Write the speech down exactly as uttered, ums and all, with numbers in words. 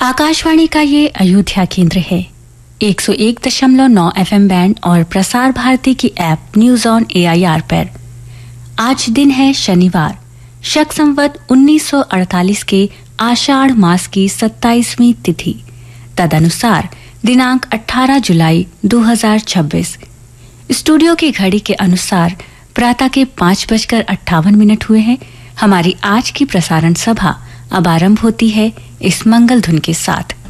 आकाशवाणी का ये अयोध्या केंद्र है। एक सौ एक दशमलव नौ एफएम बैंड और प्रसार भारती की ऐप न्यूज ऑन एआईआर पर। आज दिन है शनिवार, शक संवत उन्नीस सौ अड़तालीस के आषाढ़ मास की सत्ताईसवीं तिथि, तदनुसार दिनांक अठारह जुलाई दो हज़ार छब्बीस। स्टूडियो की घड़ी के अनुसार प्रातः के पाँच बजकर अट्ठावन मिनट हुए हैं। हमारी आज की प्रसारण सभा अब आरंभ होती है इस मंगल धुन के साथ।